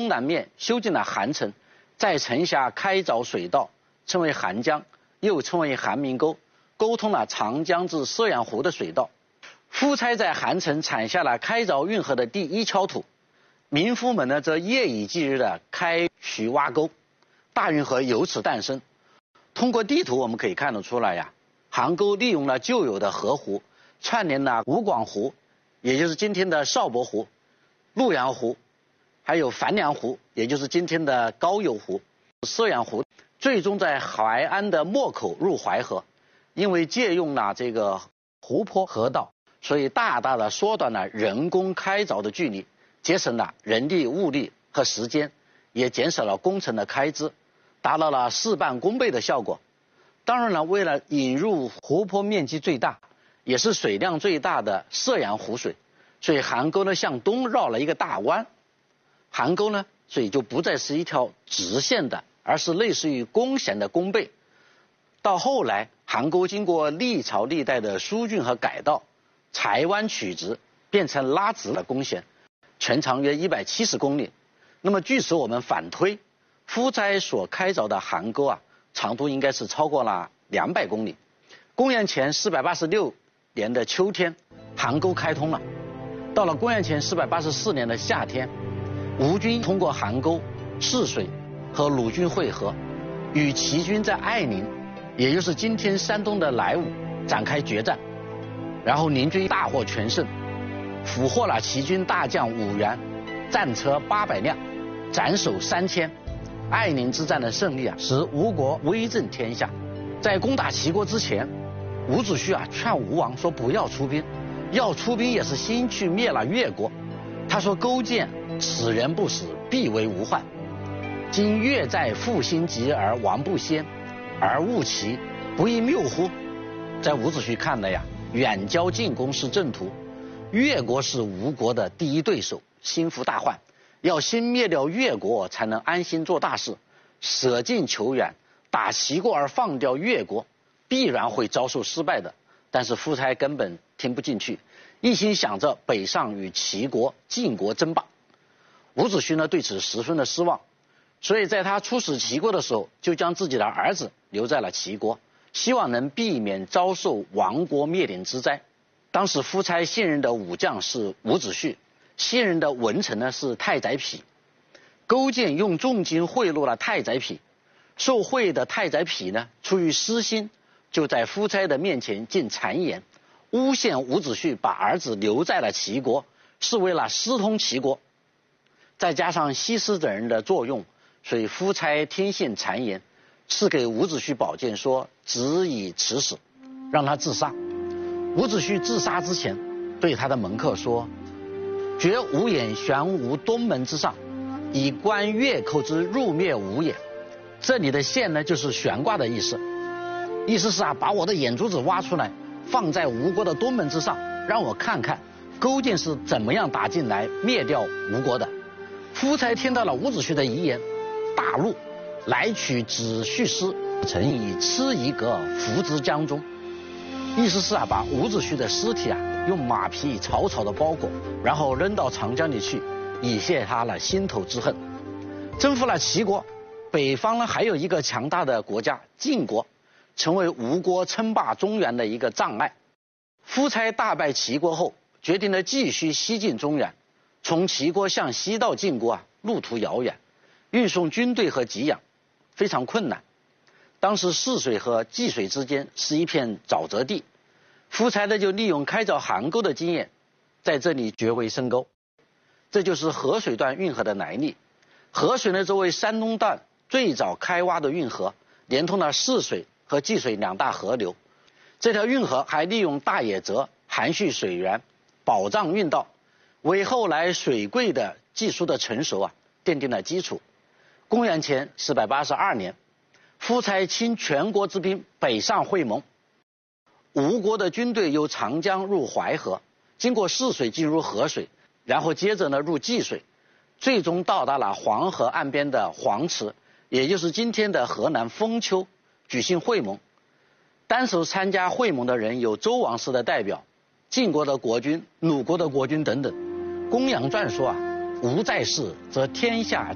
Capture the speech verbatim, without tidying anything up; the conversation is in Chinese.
东南面修建了韩城，在城下开凿水道，称为韩江，又称为韩明沟，沟通了长江至沭阳湖的水道。夫差在韩城铲下了开凿运河的第一锹土，民夫们呢则夜以继日的开渠挖沟，大运河由此诞生。通过地图我们可以看得出来呀，韩沟利用了旧有的河湖，串联了吴广湖，也就是今天的邵伯湖、潞阳湖，还有樊梁湖，也就是今天的高邮湖、沭阳湖，最终在淮安的莫口入淮河。因为借用了这个湖泊河道，所以大大的缩短了人工开凿的距离，节省了人力物力和时间，也减少了工程的开支，达到了事半功倍的效果。当然了，为了引入湖泊面积最大也是水量最大的沭阳湖水，所以韩沟呢向东绕了一个大弯。韩沟呢所以就不再是一条直线的，而是类似于弓弦的弓背。到后来韩沟经过历朝历代的疏浚和改道，裁弯曲直，变成拉直的弓弦，全长约一百七十公里。那么据此我们反推，夫差所开凿的韩沟啊，长度应该是超过了两百公里。公元前四百八十六年的秋天，韩沟开通了。到了公元前四百八十四年的夏天，吴军通过韩沟泗水和鲁军会合，与齐军在艾宁，也就是今天山东的莱芜展开决战，然后宁军大获全胜，俘获了齐军大将武元，战车八百辆，斩首三千。艾宁之战的胜利啊，使吴国威震天下。在攻打齐国之前，伍子胥啊劝吴王说不要出兵，要出兵也是先去灭了越国。他说勾践此人不死，必为无患。今越在复兴急而亡不先，而误齐，不亦谬乎？在伍子胥看来呀，远交近攻是正途，越国是吴国的第一对手，心腹大患，要先灭掉越国，才能安心做大事。舍近求远，打齐国而放掉越国，必然会遭受失败的。但是夫差根本听不进去，一心想着北上与齐国、晋国争霸。伍子胥呢对此十分的失望，所以在他出使齐国的时候，就将自己的儿子留在了齐国，希望能避免遭受亡国灭顶之灾。当时夫差信任的武将是伍子胥，信任的文臣呢是太宰匹。勾践用重金贿赂了太宰匹，受贿的太宰匹呢出于私心，就在夫差的面前进谗言，诬陷伍子胥把儿子留在了齐国，是为了私通齐国。再加上西施等人的作用，所以夫差听信谗言，赐给伍子胥宝剑，说只以此死，让他自杀。伍子胥自杀之前对他的门客说，绝吾眼悬吴东门之上，以观越寇之入灭吴也。这里的陷呢就是悬挂的意思，意思是啊，把我的眼珠子挖出来，放在吴国的东门之上，让我看看勾践是怎么样打进来灭掉吴国的。夫差听到了伍子胥的遗言，大怒，来取子胥尸，曾以蚩夷革伏之江中。意思是啊，把伍子胥的尸体啊用马皮草草的包裹，然后扔到长江里去，以泄他了心头之恨。征服了齐国，北方呢还有一个强大的国家晋国，成为吴国称霸中原的一个障碍。夫差大败齐国后，决定了继续西进中原。从齐国向西到晋国啊，路途遥远，运送军队和给养非常困难。当时泗水和济水之间是一片沼泽地，夫差呢就利用开凿韩沟的经验，在这里掘为深沟。这就是河水段运河的来历。河水呢作为山东段最早开挖的运河，连通了泗水和济水两大河流。这条运河还利用大野泽含蓄水源，保障运道，为后来水柜的技术的成熟啊奠定了基础。公元前四百八十二年，夫差倾全国之兵北上会盟，吴国的军队由长江入淮河，经过泗水进入河水，然后接着呢入济水，最终到达了黄河岸边的黄池，也就是今天的河南封丘，举行会盟。单手参加会盟的人有周王室的代表、晋国的国君、鲁国的国君等等。公羊传说啊，吴在世则天下